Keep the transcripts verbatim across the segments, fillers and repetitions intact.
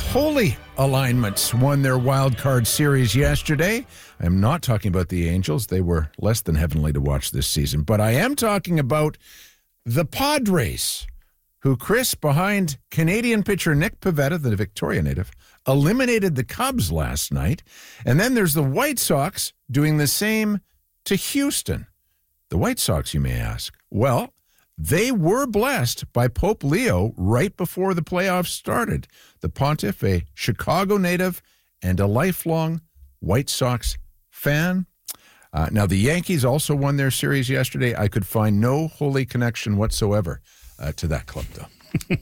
Holy alignments won their wild card series yesterday. I'm not talking about the Angels. They were less than heavenly to watch this season. But I am talking about the Padres, who, Chris, behind Canadian pitcher Nick Pivetta, the Victoria native, eliminated the Cubs last night. And then there's the White Sox doing the same to Houston. The White Sox, you may ask. Well, they were blessed by Pope Leo right before the playoffs started. The Pontiff, a Chicago native and a lifelong White Sox fan. Uh, now, the Yankees also won their series yesterday. I could find no holy connection whatsoever uh, to that club, though.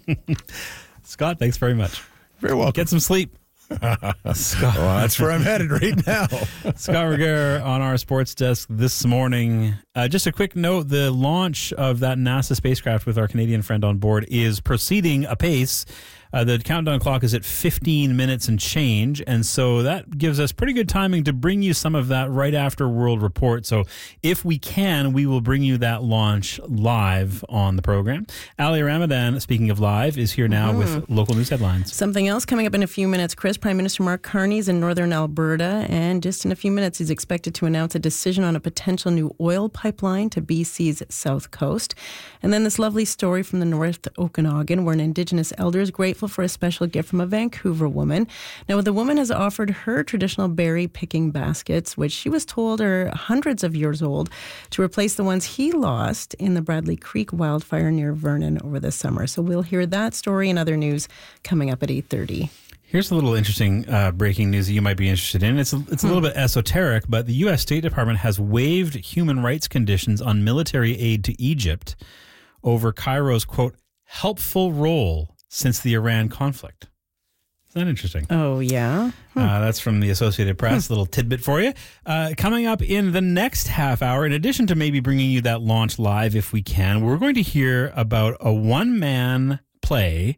Scott, thanks very much. Very welcome. Get some sleep. Scott. Well, that's where I'm headed right now. Scott Regehr on our sports desk this morning. Uh, just a quick note, the launch of that NASA spacecraft with our Canadian friend on board is proceeding apace. Uh, the countdown clock is at fifteen minutes and change, and so that gives us pretty good timing to bring you some of that right after World Report. So if we can, we will bring you that launch live on the program. Ali Ramadan, speaking of live, is here now mm-hmm. with local news headlines. Something else coming up in a few minutes, Chris. Prime Minister Mark Carney is in northern Alberta, and just in a few minutes he's expected to announce a decision on a potential new oil pipeline to B C's south coast. And then this lovely story from the North Okanagan, where an Indigenous elder is grateful for a special gift from a Vancouver woman. Now, the woman has offered her traditional berry picking baskets, which she was told are hundreds of years old, to replace the ones he lost in the Bradley Creek wildfire near Vernon over the summer. So we'll hear that story and other news coming up at eight thirty. Here's a little interesting uh, breaking news that you might be interested in. It's a, it's a little bit esoteric, but the U S State Department has waived human rights conditions on military aid to Egypt over Cairo's, quote, helpful role since the Iran conflict. Isn't that interesting? Oh, yeah? Hmm. Uh, that's from the Associated Press. A little tidbit for you. Uh, coming up in the next half hour, in addition to maybe bringing you that launch live if we can, we're going to hear about a one-man play,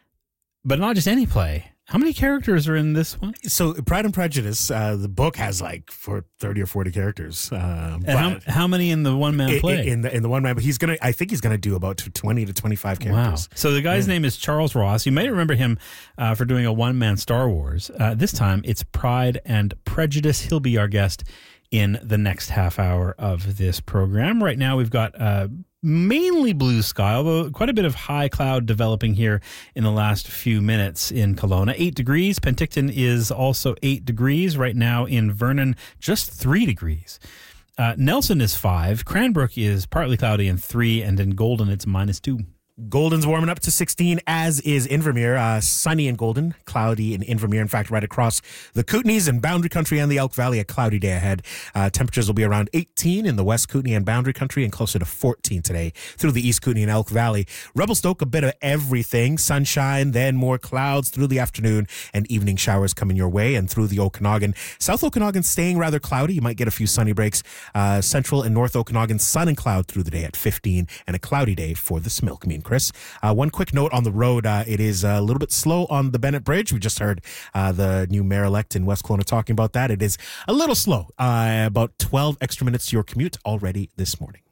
but not just any play. How many characters are in this one? So, Pride and Prejudice, uh, the book has like for thirty or forty characters. Uh, and how, how many in the one man play? In, in the in the one man, but he's gonna. I think he's gonna do about twenty to twenty five characters. Wow! So the guy's yeah. name is Charles Ross. You may remember him uh, for doing a one man Star Wars. Uh, this time it's Pride and Prejudice. He'll be our guest in the next half hour of this program. Right now we've got uh, mainly blue sky, although quite a bit of high cloud developing here in the last few minutes in Kelowna. Eight degrees. Penticton is also eight degrees. Right now in Vernon, just three degrees. Uh, Nelson is five. Cranbrook is partly cloudy and three. And in Golden, it's minus two. Golden's warming up to sixteen, as is Invermere. Uh, sunny in Golden, cloudy in Invermere. In fact, right across the Kootenays and Boundary Country and the Elk Valley, a cloudy day ahead. Uh, temperatures will be around eighteen in the West Kootenay and Boundary Country and closer to fourteen today through the East Kootenay and Elk Valley. Revelstoke, a bit of everything. Sunshine, then more clouds through the afternoon and evening showers coming your way and through the Okanagan. South Okanagan staying rather cloudy. You might get a few sunny breaks. Uh, Central and North Okanagan, sun and cloud through the day at fifteen and a cloudy day for the Smilkmeen. Chris, uh, one quick note on the road. Uh, it is a little bit slow on the Bennett Bridge. We just heard uh, the new mayor-elect in West Kelowna talking about that. It is a little slow. Uh, about twelve extra minutes to your commute already this morning.